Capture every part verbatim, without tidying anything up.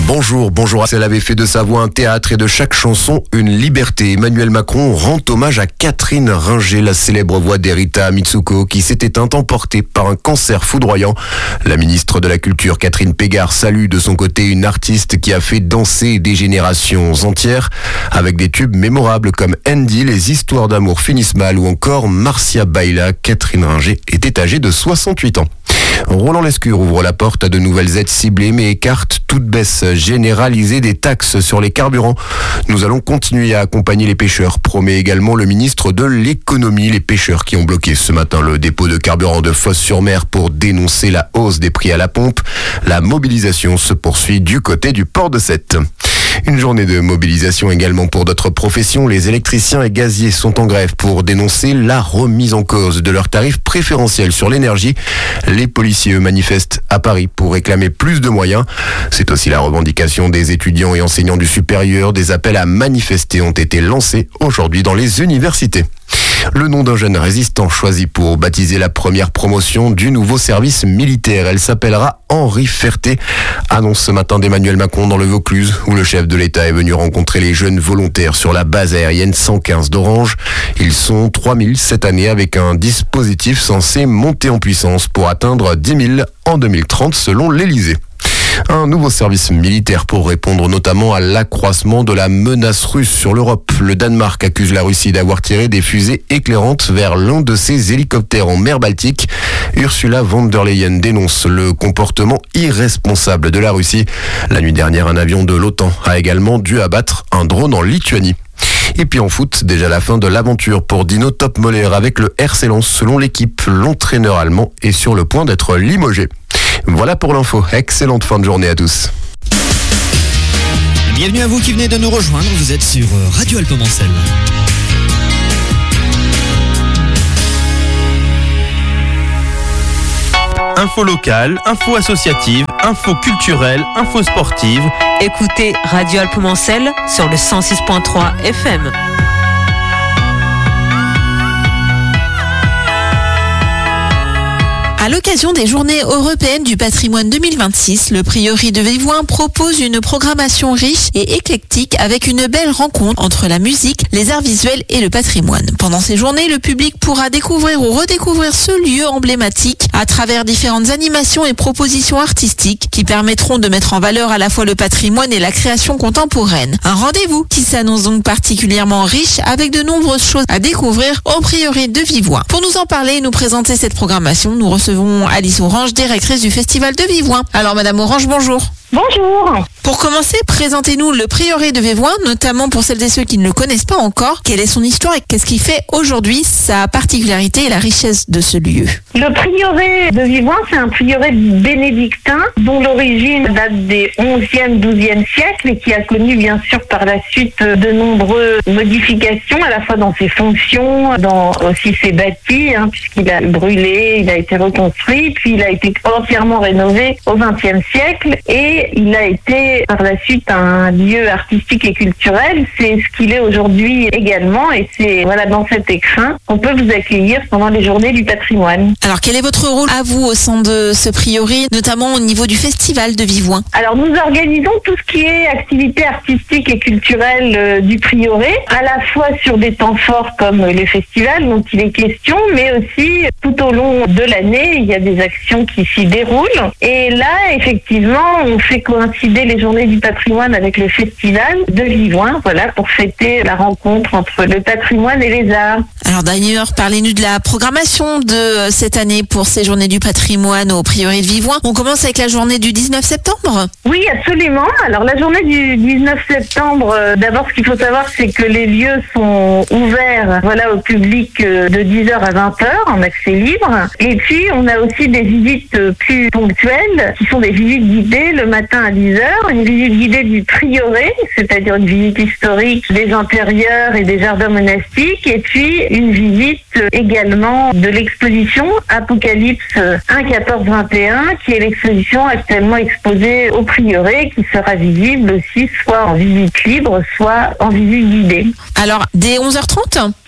Bonjour, bonjour. Elle avait fait de sa voix un théâtre et de chaque chanson une liberté. Emmanuel Macron rend hommage à Catherine Ringer, la célèbre voix d'Erita Mitsuko, qui s'est éteinte emportée par un cancer foudroyant. La ministre de la Culture, Catherine Pégard, salue de son côté une artiste qui a fait danser des générations entières avec des tubes mémorables comme Andy, Les histoires d'amour finissent mal ou encore Marcia Baila. Catherine Ringer était âgée de soixante-huit ans. Roland Lescure ouvre la porte à de nouvelles aides ciblées mais écarte toute baisse généralisée des taxes sur les carburants. Nous allons continuer à accompagner les pêcheurs, promet également le ministre de l'économie. Les pêcheurs qui ont bloqué ce matin le dépôt de carburant de Fos-sur-Mer pour dénoncer la hausse des prix à la pompe. La mobilisation se poursuit du côté du port de Sète. Une journée de mobilisation également pour d'autres professions. Les électriciens et gaziers sont en grève pour dénoncer la remise en cause de leurs tarifs préférentiels sur l'énergie. Les policiers, eux, manifestent à Paris pour réclamer plus de moyens. C'est aussi la revendication des étudiants et enseignants du supérieur. Des appels à manifester ont été lancés aujourd'hui dans les universités. Le nom d'un jeune résistant choisi pour baptiser la première promotion du nouveau service militaire. Elle s'appellera Henri Ferté. Annonce ce matin d'Emmanuel Macron dans le Vaucluse, où le chef de l'État est venu rencontrer les jeunes volontaires sur la base aérienne cent quinze d'Orange. Ils sont trois mille cette année avec un dispositif censé monter en puissance pour atteindre dix mille en deux mille trente selon l'Élysée. Un nouveau service militaire pour répondre notamment à l'accroissement de la menace russe sur l'Europe. Le Danemark accuse la Russie d'avoir tiré des fusées éclairantes vers l'un de ses hélicoptères en mer Baltique. Ursula von der Leyen dénonce le comportement irresponsable de la Russie. La nuit dernière, un avion de l'OTAN a également dû abattre un drone en Lituanie. Et puis en foot, déjà la fin de l'aventure pour Dino Topmöller avec le R C Lens. Selon l'équipe, l'entraîneur allemand est sur le point d'être limogé. Voilà pour l'info. Excellente fin de journée à tous. Bienvenue à vous qui venez de nous rejoindre. Vous êtes sur Radio Alpemancel. Info locale, info associative, info culturelle, info sportive. Écoutez Radio Alpemancel sur le cent six point trois F M. À l'occasion des Journées européennes du patrimoine deux mille vingt-six, le Prieuré de Vivoin propose une programmation riche et éclectique avec une belle rencontre entre la musique, les arts visuels et le patrimoine. Pendant ces journées, le public pourra découvrir ou redécouvrir ce lieu emblématique à travers différentes animations et propositions artistiques qui permettront de mettre en valeur à la fois le patrimoine et la création contemporaine. Un rendez-vous qui s'annonce donc particulièrement riche avec de nombreuses choses à découvrir au Prieuré de Vivoin. Pour nous en parler et nous présenter cette programmation, nous recevons Alice Orange, directrice du Festival de Vivoin. Alors Madame Orange, bonjour. Bonjour. Pour commencer, présentez-nous le Prieuré de Vivoin, notamment pour celles et ceux qui ne le connaissent pas encore. Quelle est son histoire et qu'est-ce qui fait aujourd'hui sa particularité et la richesse de ce lieu? Le Prieuré de Vivoin, c'est un prieuré bénédictin dont l'origine date des onzième, douzième siècles et qui a connu bien sûr par la suite de nombreuses modifications, à la fois dans ses fonctions, dans aussi ses bâtis, hein, puisqu'il a brûlé, il a été reconstruit, puis il a été entièrement rénové au vingtième siècle et il a été par la suite un lieu artistique et culturel. C'est ce qu'il est aujourd'hui également et c'est voilà dans cet écrin qu'on peut vous accueillir pendant les journées du patrimoine. Alors quel est votre rôle à vous au sein de ce prieuré, notamment au niveau du festival de Vivoin? Alors nous organisons tout ce qui est activité artistique et culturelle euh, du prieuré, à la fois sur des temps forts comme les festivals dont il est question, mais aussi tout au long de l'année, il y a des actions qui s'y déroulent. Et là, effectivement, on fait coïncider les journées du patrimoine avec le festival de Vivoin, voilà, pour fêter la rencontre entre le patrimoine et les arts. Alors d'ailleurs, parlez-nous de la programmation de cette année pour ces journées du patrimoine au Prieuré de Vivoin. On commence avec la journée du dix-neuf septembre. Oui, absolument. Alors la journée du dix-neuf septembre, euh, d'abord ce qu'il faut savoir, c'est que les lieux sont ouverts, voilà, au public euh, de dix heures à vingt heures en accès libre. Et puis on a aussi des visites euh, plus ponctuelles, qui sont des visites guidées le matin à dix heures, une visite guidée du prieuré, c'est-à-dire une visite historique des intérieurs et des jardins monastiques, et puis une visite également de l'exposition Apocalypse un, quatorze, vingt et un, qui est l'exposition actuellement exposée au prieuré, qui sera visible aussi soit en visite libre, soit en visite guidée. Alors, dès onze heures trente ?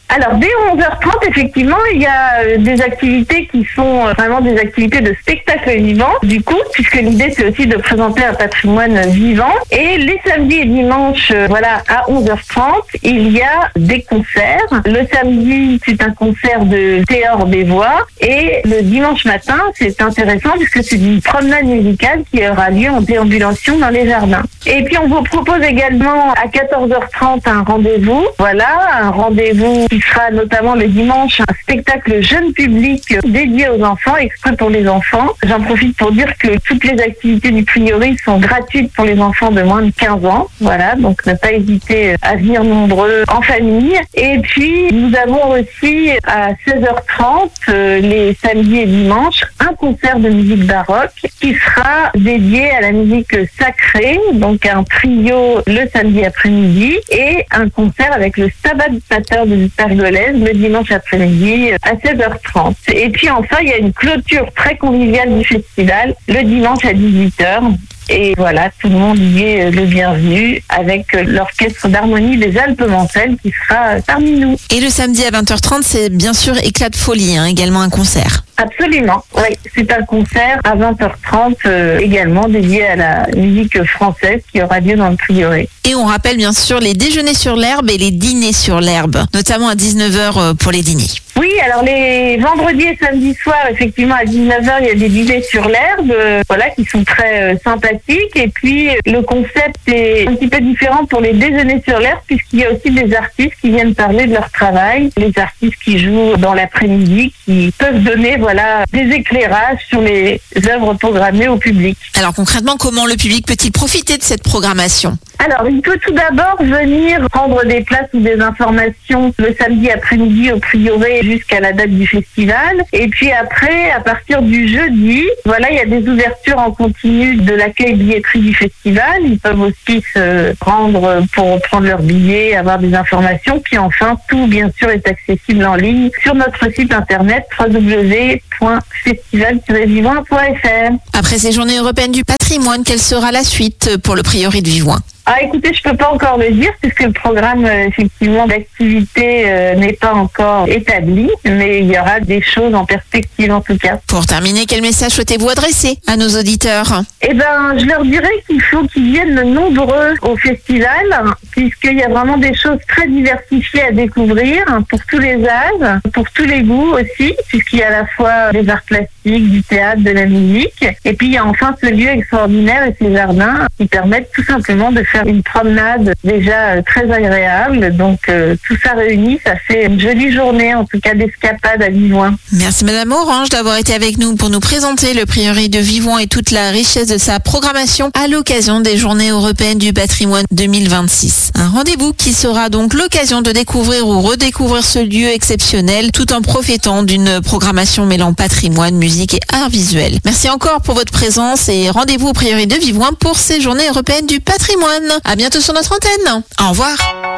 Alors, dès onze heures trente, effectivement, il y a euh, des activités qui sont euh, vraiment des activités de spectacle vivant, du coup, puisque l'idée, c'est aussi de présenter un patrimoine vivant. Et les samedis et dimanches, euh, voilà, à onze heures trente, il y a des concerts. Le samedi, c'est un concert de Théor Bévois. Et le dimanche matin, c'est intéressant puisque c'est une promenade musicale qui aura lieu en déambulation dans les jardins. Et puis, on vous propose également à quatorze heures trente un rendez-vous. Voilà, un rendez-vous qui sera notamment le dimanche un spectacle jeune public dédié aux enfants, exprès pour les enfants. J'en profite pour dire que toutes les activités du prieuré sont gratuites pour les enfants de moins de quinze ans. Voilà, donc ne pas hésiter à venir nombreux en famille. Et puis, nous avons aussi à seize heures trente, euh, les samedis et dimanches, un concert de musique baroque qui sera dédié à la musique sacrée, donc un trio le samedi après-midi et un concert avec le Stabat Pater de Pergolèse le dimanche après-midi à seize heures trente. Et puis enfin, il y a une clôture très conviviale du festival le dimanche à dix-huit heures. Et voilà, tout le monde y est le bienvenu avec l'orchestre d'harmonie des Alpes-Mancelles qui sera parmi nous. Et le samedi à vingt heures trente, c'est bien sûr Éclat de folie, hein, également un concert. Absolument, oui. C'est un concert à vingt heures trente euh, également dédié à la musique française qui aura lieu dans le prieuré. Et on rappelle bien sûr les déjeuners sur l'herbe et les dîners sur l'herbe, notamment à dix-neuf heures pour les dîners. Oui, alors les vendredis et samedis soirs, effectivement, à dix-neuf heures, il y a des dîners sur l'herbe, euh, voilà, qui sont très euh, sympathiques. Et puis, le concept est un petit peu différent pour les déjeuners sur l'herbe, puisqu'il y a aussi des artistes qui viennent parler de leur travail, les artistes qui jouent dans l'après-midi, qui peuvent donner, voilà, des éclairages sur les œuvres programmées au public. Alors concrètement, comment le public peut-il profiter de cette programmation ? Alors, il peut tout d'abord venir prendre des places ou des informations le samedi après-midi au prieuré jusqu'à la date du festival. Et puis après, à partir du jeudi, voilà, il y a des ouvertures en continu de l'accueil billetterie du festival. Ils peuvent aussi se rendre pour prendre leur billet, avoir des informations. Puis enfin, tout, bien sûr, est accessible en ligne sur notre site internet w w w point festival tiret vivant point f r. Après ces journées européennes du patrimoine, quelle sera la suite pour le prieuré de Vivoin ? Ah, écoutez, je peux pas encore le dire puisque le programme euh, effectivement d'activité euh, n'est pas encore établi, mais il y aura des choses en perspective en tout cas. Pour terminer, quel message souhaitez-vous adresser à nos auditeurs ? Eh ben, je leur dirais qu'il faut qu'ils viennent nombreux au festival puisqu'il y a vraiment des choses très diversifiées à découvrir pour tous les âges, pour tous les goûts aussi, puisqu'il y a à la fois des arts plastiques, du théâtre, de la musique, et puis il y a enfin ce lieu extraordinaire et ces jardins qui permettent tout simplement de faire une promenade déjà euh, très agréable. Donc euh, tout ça réuni, ça fait une jolie journée, en tout cas d'escapade à Vivoin. Merci Madame Orange d'avoir été avec nous pour nous présenter le prieuré de Vivoin et toute la richesse de sa programmation à l'occasion des Journées européennes du patrimoine deux mille vingt-six. Un rendez-vous qui sera donc l'occasion de découvrir ou redécouvrir ce lieu exceptionnel tout en profitant d'une programmation mêlant patrimoine, musique et art visuel. Merci encore pour votre présence et rendez-vous au prieuré de Vivoin pour ces Journées européennes du patrimoine. À bientôt sur notre antenne. Au revoir.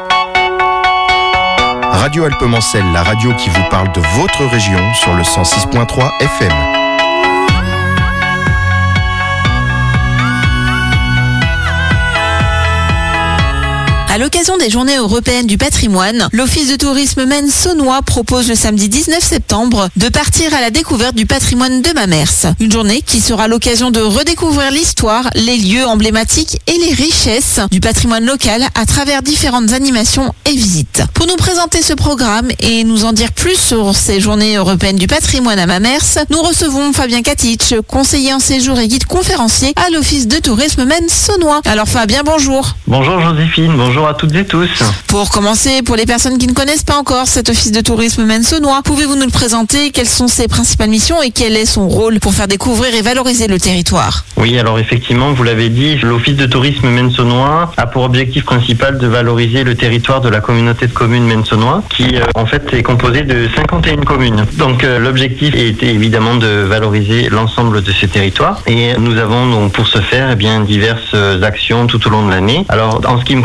Radio Alpes-Mancelles, la radio qui vous parle de votre région sur le cent six point trois F M. À l'occasion des Journées européennes du patrimoine, l'Office de tourisme maine-saunois propose le samedi dix-neuf septembre de partir à la découverte du patrimoine de Mamers. Une journée qui sera l'occasion de redécouvrir l'histoire, les lieux emblématiques et les richesses du patrimoine local à travers différentes animations et visites. Pour nous présenter ce programme et nous en dire plus sur ces Journées européennes du patrimoine à Mamers, nous recevons Fabien Katic, conseiller en séjour et guide conférencier à l'Office de tourisme maine-saunois. Alors Fabien, bonjour. Bonjour Joséphine, bonjour à toutes et tous. Pour commencer, pour les personnes qui ne connaissent pas encore cet office de tourisme maine-saunois, pouvez-vous nous le présenter? Quelles sont ses principales missions et quel est son rôle pour faire découvrir et valoriser le territoire? Oui, alors effectivement, vous l'avez dit, l'office de tourisme maine-saunois a pour objectif principal de valoriser le territoire de la communauté de communes maine-saunois qui euh, en fait est composée de cinquante et une communes. Donc euh, l'objectif est évidemment de valoriser l'ensemble de ces territoires et nous avons donc pour ce faire eh bien diverses actions tout au long de l'année. Alors en ce qui me concerne,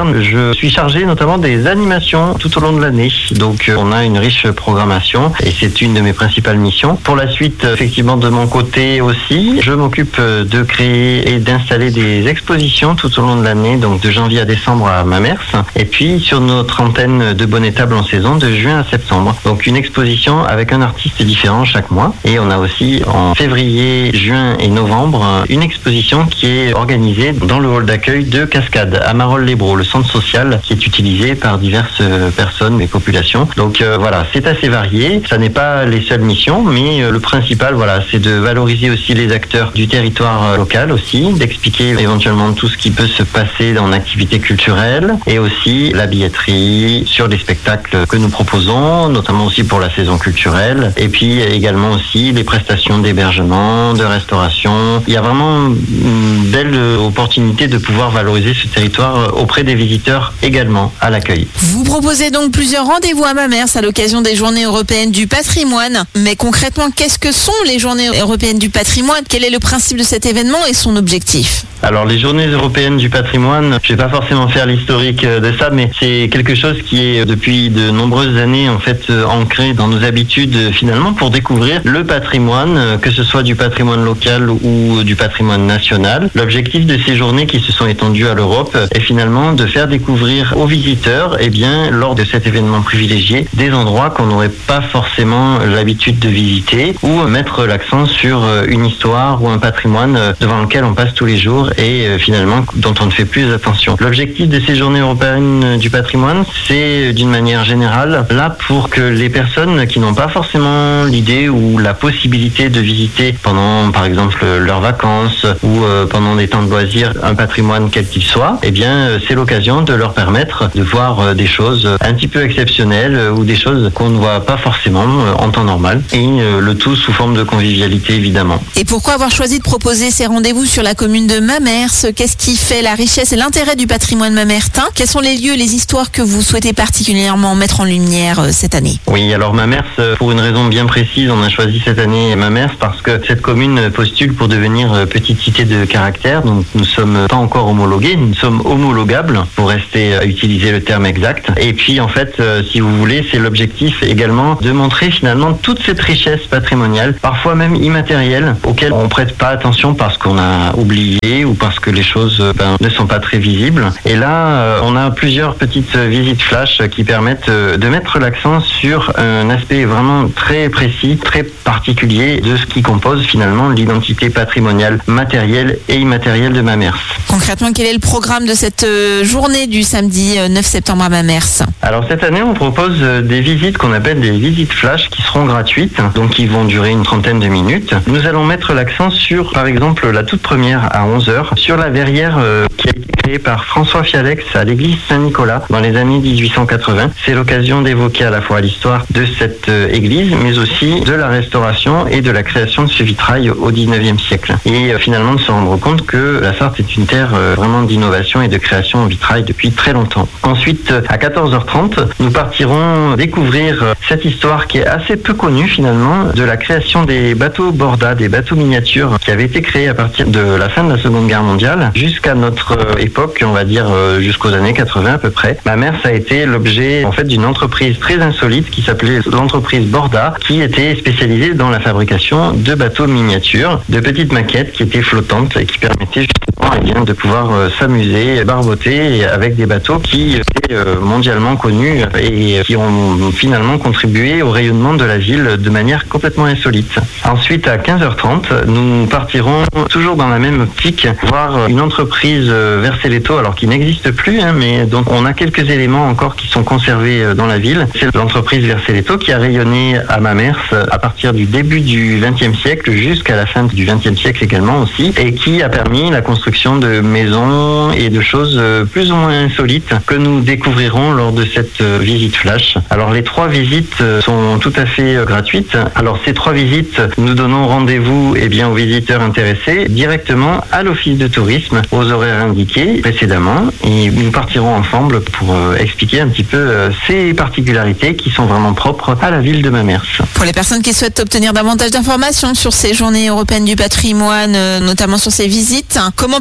je suis chargé notamment des animations tout au long de l'année. Donc on a une riche programmation et c'est une de mes principales missions. Pour la suite, effectivement, de mon côté aussi, je m'occupe de créer et d'installer des expositions tout au long de l'année, donc de janvier à décembre à Mamers, et puis sur notre antenne de Bonne Étable en saison de juin à septembre. Donc une exposition avec un artiste différent chaque mois. Et on a aussi en février, juin et novembre une exposition qui est organisée dans le hall d'accueil de Cascade à Marolles-les-Brault, le centre social qui est utilisé par diverses personnes et populations. Donc euh, voilà, c'est assez varié. Ça n'est pas les seules missions, mais euh, le principal, voilà, c'est de valoriser aussi les acteurs du territoire euh, local aussi, d'expliquer éventuellement tout ce qui peut se passer en activité culturelle et aussi la billetterie sur les spectacles que nous proposons, notamment aussi pour la saison culturelle, et puis également aussi les prestations d'hébergement, de restauration. Il y a vraiment une belle opportunité de pouvoir valoriser ce territoire auprès des visiteurs également à l'accueil. Vous proposez donc plusieurs rendez-vous à Mamers à l'occasion des Journées européennes du patrimoine. Mais concrètement, qu'est-ce que sont les Journées européennes du patrimoine? Quel est le principe de cet événement et son objectif? Alors les Journées européennes du patrimoine, je vais pas forcément faire l'historique de ça, mais c'est quelque chose qui est depuis de nombreuses années en fait ancré dans nos habitudes finalement pour découvrir le patrimoine, que ce soit du patrimoine local ou du patrimoine national. L'objectif de ces journées qui se sont étendues à l'Europe est finalement de faire découvrir aux visiteurs, eh bien, lors de cet événement privilégié, des endroits qu'on n'aurait pas forcément l'habitude de visiter ou mettre l'accent sur une histoire ou un patrimoine devant lequel on passe tous les jours et finalement dont on ne fait plus attention. L'objectif de ces journées européennes du patrimoine, c'est d'une manière générale là pour que les personnes qui n'ont pas forcément l'idée ou la possibilité de visiter pendant par exemple leurs vacances ou euh, pendant des temps de loisirs un patrimoine quel qu'il soit, eh bien c'est l'occasion de leur permettre de voir euh, des choses un petit peu exceptionnelles euh, ou des choses qu'on ne voit pas forcément euh, en temps normal et euh, le tout sous forme de convivialité évidemment. Et pourquoi avoir choisi de proposer ces rendez-vous sur la commune de Mamers? Qu'est-ce qui fait la richesse et l'intérêt du patrimoine mamertin? Quels sont les lieux, les histoires que vous souhaitez particulièrement mettre en lumière euh, cette année? Oui, alors Mamers, euh, pour une raison bien précise, on a choisi cette année Mamers parce que cette commune postule pour devenir euh, petite cité de caractère. Donc nous ne sommes pas encore homologués, nous sommes homologables pour rester à utiliser le terme exact. Et puis en fait, euh, si vous voulez, c'est l'objectif également de montrer finalement toute cette richesse patrimoniale, parfois même immatérielle, auxquelles on prête pas attention parce qu'on a oublié ou parce que les choses ben, ne sont pas très visibles. Et là, euh, on a plusieurs petites visites flash qui permettent euh, de mettre l'accent sur un aspect vraiment très précis, très particulier de ce qui compose finalement l'identité patrimoniale matérielle et immatérielle de Mamers. Concrètement, quel est le programme de cette euh, journée du samedi euh, neuf septembre à Mamers? Alors cette année, on propose euh, des visites qu'on appelle des visites flash qui seront gratuites, donc qui vont durer une trentaine de minutes. Nous allons mettre l'accent sur, par exemple, la toute première à onze heures, sur la verrière euh, qui a été créée par François Fialex à l'église Saint-Nicolas dans les années dix-huit cent quatre-vingts. C'est l'occasion d'évoquer à la fois l'histoire de cette euh, église, mais aussi de la restauration et de la création de ce vitrail au dix-neuvième siècle. Et euh, finalement de se rendre compte que la Sarthe est une terre euh, vraiment d'innovation et de création en vitrail depuis très longtemps. Ensuite, à quatorze heures trente, nous partirons découvrir euh, cette histoire qui est assez peu connue finalement de la création des bateaux Borda, des bateaux miniatures qui avaient été créés à partir de la fin de la Seconde Guerre mondiale jusqu'à notre euh, époque, on va dire euh, jusqu'aux années quatre-vingts à peu près. Mamers a été l'objet en fait d'une entreprise très insolite qui s'appelait l'entreprise Borda, qui était spécialisée dans la fabrication de bateaux miniatures, de petites maquettes qui étaient flottantes et qui permettaient justement eh bien, de pouvoir euh, s'amuser, barboter avec des bateaux qui étaient euh, mondialement connus et qui ont finalement contribué au rayonnement de la ville de manière complètement insolite. Ensuite, à quinze heures trente, nous partirons toujours dans la même optique voir une entreprise euh, Verceletto, alors qui n'existe plus, hein, mais dont on a quelques éléments encore qui sont conservés euh, dans la ville. C'est l'entreprise Verceletto qui a rayonné à Mamers à partir du début du vingtième siècle jusqu'à la fin du vingtième siècle également aussi, et qui a permis la construction de maisons et de choses euh, plus ou moins insolites que nous découvrirons lors de cette euh, visite flash. Alors les trois visites euh, sont tout à fait euh, gratuites. Alors ces trois visites, nous donnons rendez-vous eh bien, aux visiteurs intéressés directement à l'office de tourisme aux horaires indiqués précédemment, et nous partirons ensemble pour euh, expliquer un petit peu euh, ces particularités qui sont vraiment propres à la ville de Mamers. Pour les personnes qui souhaitent obtenir davantage d'informations sur ces journées européennes du patrimoine, euh, notamment sur ces visites, comment peuvent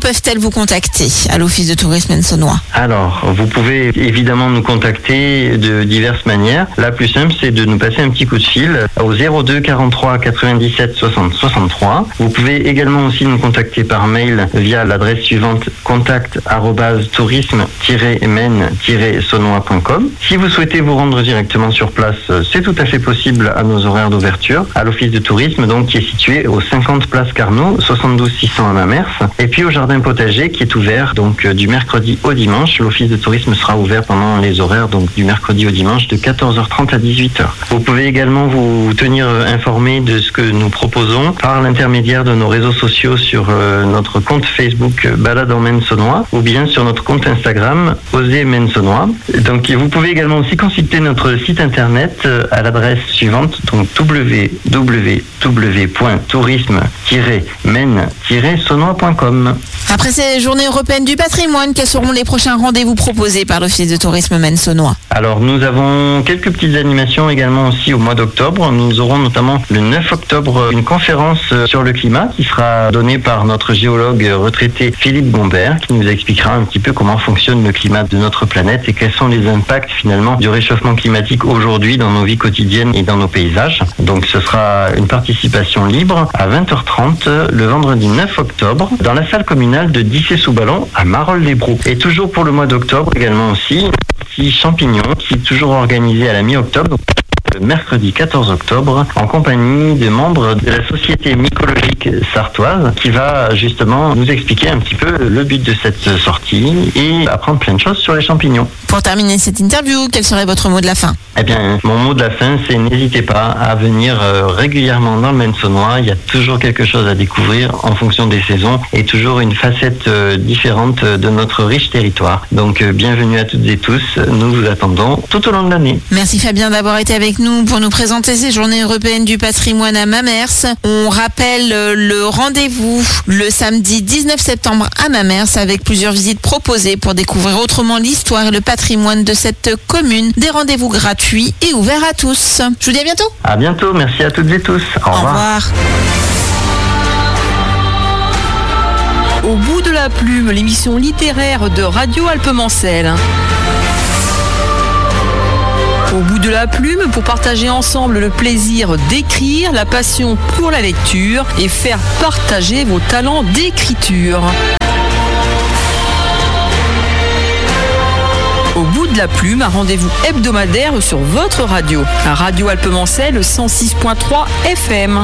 peuvent-elles vous contacter à l'Office de tourisme Maine-Saunois? Alors, vous pouvez évidemment nous contacter de diverses manières. La plus simple, c'est de nous passer un petit coup de fil au zéro deux quarante-trois quatre-vingt-dix-sept soixante soixante-trois. Vous pouvez également aussi nous contacter par mail via l'adresse suivante contact arobase tourisme tiret maine tiret saunois point com. Si vous souhaitez vous rendre directement sur place, c'est tout à fait possible à nos horaires d'ouverture à l'Office de tourisme, donc qui est situé au cinquante place Carnot, soixante-douze six cents à Mamers, et puis au jardin potager qui est ouvert donc du mercredi au dimanche. L'Office de tourisme sera ouvert pendant les horaires donc du mercredi au dimanche de quatorze heures trente à dix-huit heures. Vous pouvez également vous tenir informé de ce que nous proposons par l'intermédiaire de nos réseaux sociaux sur euh, notre compte Facebook euh, Balade en Maine-Saunois ou bien sur notre compte Instagram Oser Maine-Saunois. Donc vous pouvez également aussi consulter notre site internet euh, à l'adresse suivante, donc w w w point tourisme tiret maine tiret saunois point com. Après ces journées européennes du patrimoine, quels seront les prochains rendez-vous proposés par l'Office de tourisme Maine-Saunois? Alors nous avons quelques petites animations également aussi au mois d'octobre. Nous aurons notamment le neuf octobre une conférence sur le climat qui sera donnée par notre géologue retraité Philippe Gombert, qui nous expliquera un petit peu comment fonctionne le climat de notre planète et quels sont les impacts finalement du réchauffement climatique aujourd'hui dans nos vies quotidiennes et dans nos paysages. Donc ce sera une participation libre à vingt heures trente le vendredi neuf octobre dans la salle communale de Dissé-sous-Ballon à Marolles-les-Brous. Et toujours pour le mois d'octobre également aussi, petit champignon qui est toujours organisé à la mi-octobre. Le mercredi quatorze octobre en compagnie de membres de la Société mycologique sartoise qui va justement nous expliquer un petit peu le but de cette sortie et apprendre plein de choses sur les champignons. Pour terminer cette interview, quel serait votre mot de la fin? Eh bien, mon mot de la fin, c'est n'hésitez pas à venir euh, régulièrement dans le Maine-Saunois. Il y a toujours quelque chose à découvrir en fonction des saisons et toujours une facette euh, différente de notre riche territoire. Donc, euh, bienvenue à toutes et tous. Nous vous attendons tout au long de l'année. Merci Fabien d'avoir été avec nous pour nous présenter ces journées européennes du patrimoine à Mamers. On rappelle le rendez-vous le samedi dix-neuf septembre à Mamers avec plusieurs visites proposées pour découvrir autrement l'histoire et le patrimoine de cette commune. Des rendez-vous gratuits et ouverts à tous. Je vous dis à bientôt. À bientôt. Merci à toutes et tous. Au revoir. Au revoir. Au bout de la plume, l'émission littéraire de Radio Alpemancel. Au bout de la plume, pour partager ensemble le plaisir d'écrire, la passion pour la lecture et faire partager vos talents d'écriture. Au bout de la plume, un rendez-vous hebdomadaire sur votre radio. À Radio Alpemancel cent six point trois F M.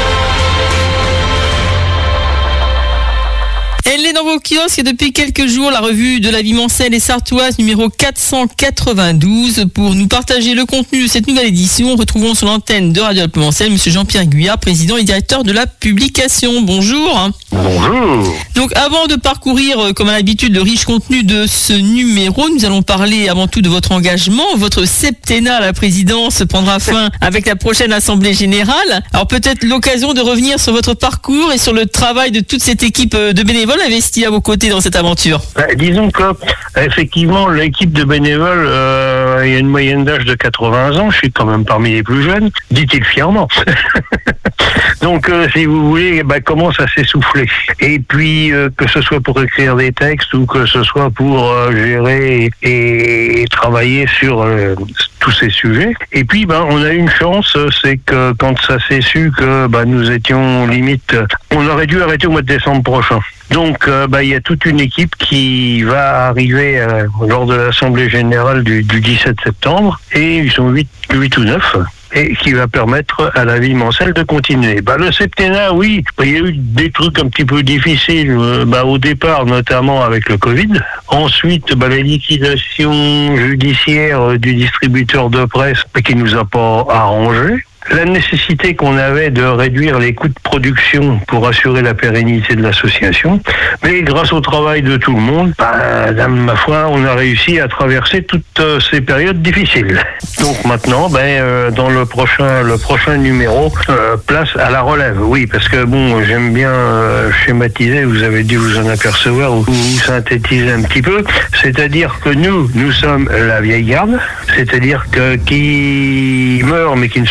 Elle est dans vos kiosques depuis quelques jours, la revue de la vie mancelle et sartoise numéro quatre cent quatre-vingt-douze. Pour nous partager le contenu de cette nouvelle édition, retrouvons sur l'antenne de Radio Alpemancel Monsieur Jean-Pierre Guyard, président et directeur de la publication. Bonjour. Bonjour. Donc avant de parcourir, comme à l'habitude, le riche contenu de ce numéro, nous allons parler avant tout de votre engagement. Votre septennat à la présidence prendra fin avec la prochaine Assemblée Générale. Alors peut-être l'occasion de revenir sur votre parcours et sur le travail de toute cette équipe de bénévoles investi à vos côtés dans cette aventure. Bah, disons que effectivement l'équipe de bénévoles, euh, il y a une moyenne d'âge de quatre-vingts ans, je suis quand même parmi les plus jeunes, dit-il fièrement. Donc euh, si vous voulez, bah, commence à s'essouffler. Et puis euh, que ce soit pour écrire des textes ou que ce soit pour euh, gérer et, et travailler sur euh, tous ces sujets. Et puis bah, on a eu une chance, c'est que quand ça s'est su que bah, nous étions limite, on aurait dû arrêter au mois de décembre prochain. Donc, euh, bah, il y a toute une équipe qui va arriver euh, lors de l'Assemblée Générale du, du dix-sept septembre, et ils sont huit ou neuf, et qui va permettre à la vie mancelle de continuer. Bah, le septennat, oui, bah, il y a eu des trucs un petit peu difficiles, euh, bah, au départ, notamment avec le Covid. Ensuite, bah, la liquidation judiciaire du distributeur de presse, bah, qui nous a pas arrangé. La nécessité qu'on avait de réduire les coûts de production pour assurer la pérennité de l'association, mais grâce au travail de tout le monde, bah, ma foi, on a réussi à traverser toutes euh, ces périodes difficiles. Donc maintenant, ben, euh, dans le prochain, le prochain numéro, euh, place à la relève. Oui, parce que bon, j'aime bien euh, schématiser. Vous avez dû vous en apercevoir ou vous synthétiser un petit peu. C'est-à-dire que nous, nous sommes la vieille garde. C'est-à-dire que qui meurt mais qui ne se rend pas.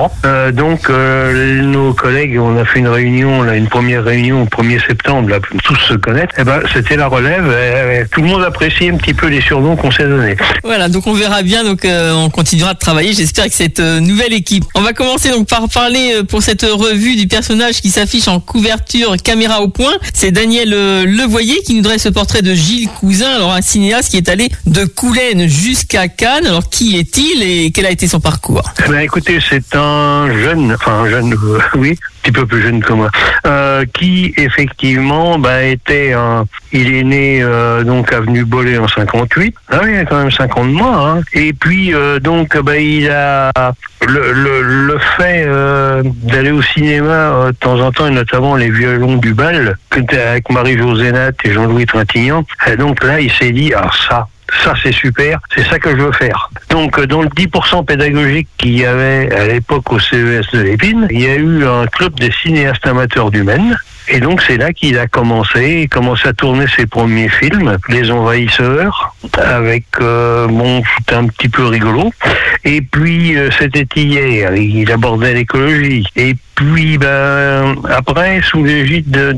ans. Euh, donc euh, nos collègues, on a fait une réunion, là, une première réunion au premier septembre, là, tous se connaissent. Et ben c'était la relève. Et, et, tout le monde apprécie un petit peu les surnoms qu'on s'est donnés. Voilà, donc on verra bien. Donc euh, on continuera de travailler. J'espère que cette euh, nouvelle équipe. On va commencer donc par parler euh, pour cette revue du personnage qui s'affiche en couverture caméra au point. C'est Daniel euh, Levoyer qui nous dresse ce portrait de Gilles Cousin. Alors un cinéaste qui est allé de Coulaines jusqu'à Cannes. Alors qui est-il et quel a été son parcours? Eh ben, écoutez, c'est un jeune, enfin un jeune, euh, oui, un petit peu plus jeune que moi, euh, qui effectivement bah, était un, il est né euh, donc avenue Bollé en cinquante-huit, ah oui, il y a quand même cinq ans de moins, hein. Et puis euh, donc bah, il a le, le, le fait euh, d'aller au cinéma euh, de temps en temps, et notamment les Violons du bal, avec Marie-Josée Nat et Jean-Louis Trintignant, et donc là il s'est dit, ah ça, ça c'est super, c'est ça que je veux faire. Donc dans le dix pour cent pédagogique qu'il y avait à l'époque au C E S de l'Épine, il y a eu un club des cinéastes amateurs du Maine. Et donc c'est là qu'il a commencé, il commençait à tourner ses premiers films, Les Envahisseurs, avec, euh, bon, c'était un petit peu rigolo. Et puis euh, c'était hier, il abordait l'écologie. Et puis ben, après, sous l'égide de,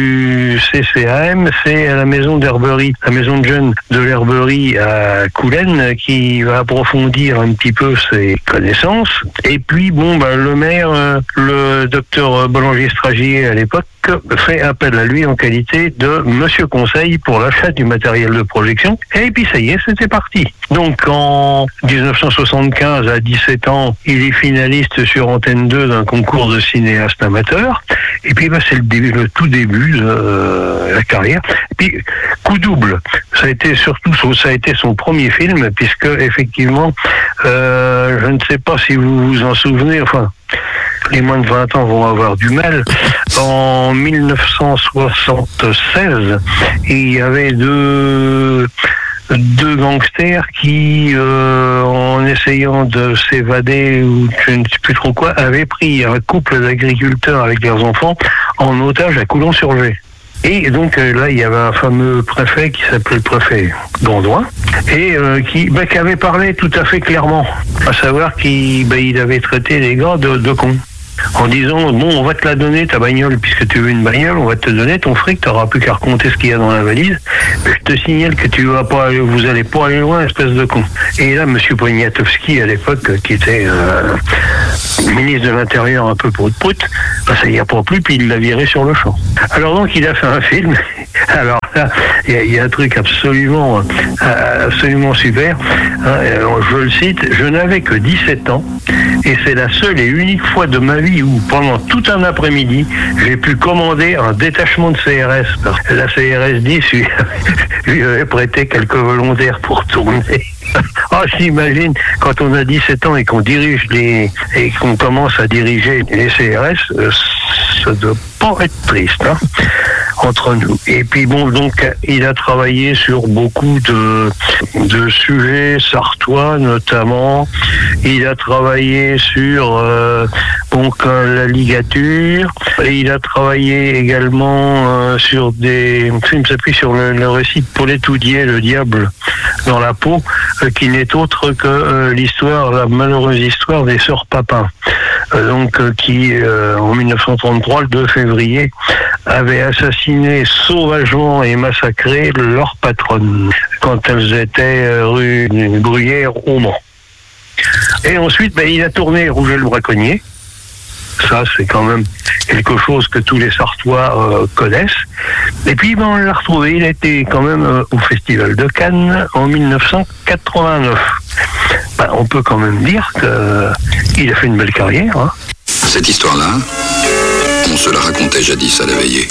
du C C A M, c'est à la maison d'herberie, la maison de jeunes de l'herberie à Coulaines, qui va approfondir un petit peu ses connaissances. Et puis bon, ben, le maire, euh, le docteur Boulanger-Stragier à l'époque, fait appel à lui en qualité de monsieur conseil pour l'achat du matériel de projection. Et puis ça y est, c'était parti. Donc en dix-neuf cent soixante-quinze, à dix-sept ans, il est finaliste sur Antenne deux d'un concours de cinéaste amateur. Et puis bah, c'est le, début, le tout début de euh, la carrière. Et puis coup double, ça a été surtout ça a été son premier film, puisque effectivement, euh, je ne sais pas si vous vous en souvenez, enfin, les moins de vingt ans vont avoir du mal. En dix-neuf cent soixante-seize, il y avait deux, deux gangsters qui, euh, en essayant de s'évader ou je ne sais plus trop quoi, avaient pris un couple d'agriculteurs avec leurs enfants en otage à Coulon-sur-Gers. Et donc là, il y avait un fameux préfet qui s'appelait le préfet Gondouin et euh, qui, bah, qui avait parlé tout à fait clairement, à savoir qu'il bah, il avait traité les gars de, de cons. En disant, bon, on va te la donner, ta bagnole, puisque tu veux une bagnole, on va te donner ton fric, tu n'auras plus qu'à raconter ce qu'il y a dans la valise. Mais je te signale que tu vas pas aller, vous allez pas aller loin, espèce de con. Et là, M. Poniatowski, à l'époque, qui était euh, ministre de l'Intérieur un peu prout-prout, bah, ça y a pas plu, puis il l'a viré sur le champ. Alors donc, il a fait un film. Alors là, il y, y a un truc absolument, euh, absolument super. Hein, je le cite, je n'avais que dix-sept ans, et c'est la seule et unique fois de ma vie où, pendant tout un après-midi, j'ai pu commander un détachement de C R S. La C R S dix lui, lui avait prêté quelques volontaires pour tourner. Oh, j'imagine, quand on a dix-sept ans et qu'on dirige les, et qu'on commence à diriger les C R S, euh, ça doit pas être triste, hein, entre nous. Et puis bon, donc, il a travaillé sur beaucoup de, de sujets sartois, notamment. Il a travaillé sur, euh, donc, euh, la ligature. Et il a travaillé également euh, sur des films, s'appuie sur le, le récit de Paulette Houdier, Le Diable dans la peau, euh, qui n'est autre que euh, l'histoire, la malheureuse histoire des sœurs Papin. Euh, donc, euh, qui, euh, en dix-neuf cent trente-trois, le deux février, avait assassiné sauvagement et massacré leur patronne quand elles étaient euh, rue Bruyère au Mans. Et ensuite, ben, il a tourné Rouge et le braconnier. Ça, c'est quand même quelque chose que tous les Sartois euh, connaissent. Et puis, ben, on l'a retrouvé. Il a été quand même euh, au Festival de Cannes en dix-neuf cent quatre-vingt-neuf. Ben, on peut quand même dire qu'il euh, a fait une belle carrière. Hein. Cette histoire-là, on se la racontait jadis à la veillée.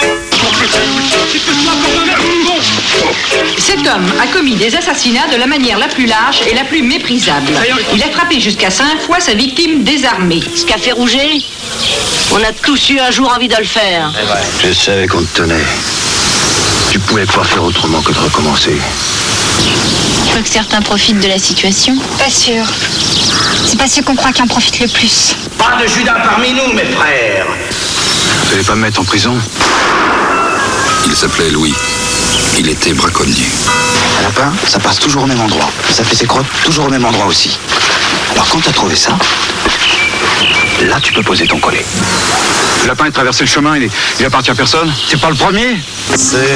Cet homme a commis des assassinats de la manière la plus lâche et la plus méprisable. Il a frappé jusqu'à cinq fois sa victime désarmée. Ce qu'a fait Rouget, on a tous eu un jour envie de le faire. Je savais qu'on te tenait. Tu pouvais pas faire autrement que de recommencer. Je crois que certains profitent de la situation. Pas sûr. C'est pas ceux qu'on croit qui en profitent le plus. Pas de Judas parmi nous, mes frères. Vous allez pas me mettre en prison? Il s'appelait Louis. Il était braconnier. Un lapin, ça passe toujours au même endroit. Ça fait ses crottes toujours au même endroit aussi. Alors quand t'as trouvé ça, Là, tu peux poser ton collet. Le lapin a traversé le chemin, il, est, il appartient à personne. C'est pas le premier. C'est